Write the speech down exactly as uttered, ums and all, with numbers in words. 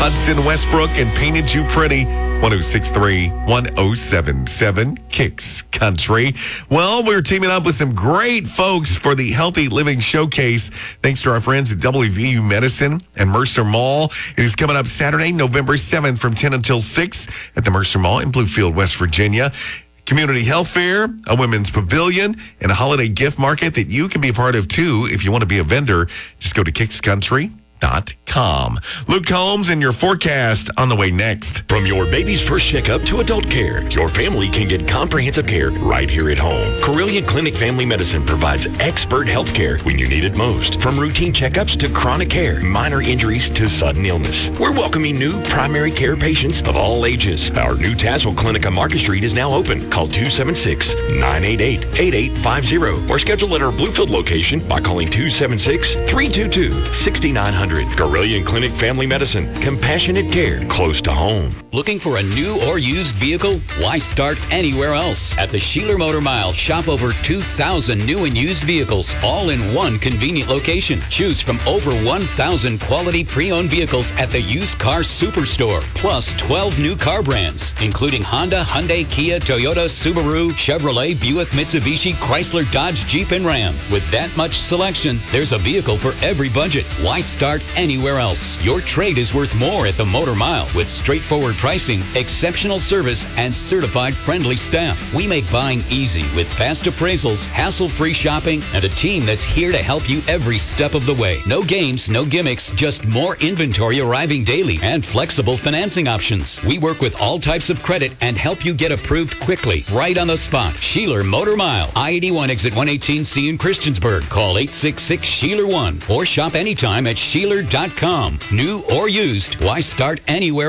Hudson Westbrook and Painted You Pretty. one oh six three, one oh seven seven, Kicks Country. Well, we're teaming up with some great folks for the Healthy Living Showcase. Thanks to our friends at W V U Medicine and Mercer Mall. It is coming up Saturday, November seventh from ten until six at the Mercer Mall in Bluefield, West Virginia. Community health fair, a women's pavilion, and a holiday gift market that you can be a part of too. If you want to be a vendor, just go to kicks country dot com. Luke Combs and your forecast on the way next. From your baby's first checkup to adult care, your family can get comprehensive care right here at home. Carilion Clinic Family Medicine provides expert health care when you need it most. From routine checkups to chronic care, minor injuries to sudden illness. We're welcoming new primary care patients of all ages. Our new Tazewell Clinic on Market Street is now open. Call two seven six, nine eight eight, eight eight five zero or schedule at our Bluefield location by calling two seven six, three two two, six nine zero zero. Carilion Clinic Family Medicine. Compassionate care close to home. Looking for a new or used vehicle? Why start anywhere else? At the Sheeler Motor Mile, shop over two thousand new and used vehicles, all in one convenient location. Choose from over one thousand quality pre-owned vehicles at the Used Car Superstore, plus twelve new car brands, including Honda, Hyundai, Kia, Toyota, Subaru, Chevrolet, Buick, Mitsubishi, Chrysler, Dodge, Jeep, and Ram. With that much selection, there's a vehicle for every budget. Why start anywhere else? Your trade is worth more at the Motor Mile with straightforward pricing, exceptional service, and certified friendly staff. We make buying easy with fast appraisals, hassle-free shopping, and a team that's here to help you every step of the way. No games, no gimmicks, just more inventory arriving daily and flexible financing options. We work with all types of credit and help you get approved quickly, right on the spot. Sheeler Motor Mile, I eighty-one exit one eighteen C in Christiansburg. Call eight six six, Sheeler one or shop anytime at Sheeler dot com. New or used, why start anywhere